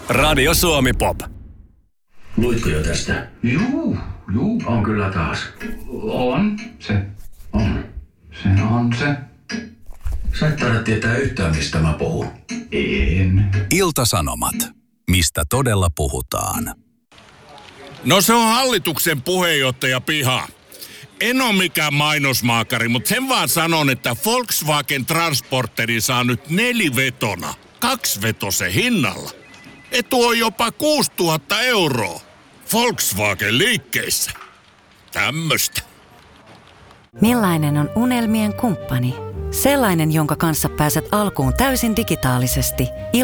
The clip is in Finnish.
Radio Suomi Pop. Luitko jo tästä? Juu, On kyllä taas. on se. On. Se on se. Sä et taida tietää yhtään, mistä mä puhun. En. Ilta-Sanomat. Mistä todella puhutaan? No se on hallituksen puheenjohtaja Piha. En ole mikään mainosmaakari, mutta sen vaan sanon, että Volkswagen Transporteri saa nyt 4-vetona, 2-vetosen hinnalla. Etu on jopa 6 000 €. Volkswagen liikkeissä. Tämmöstä. Millainen on unelmien kumppani? Sellainen, jonka kanssa pääset alkuun täysin digitaalisesti, ilman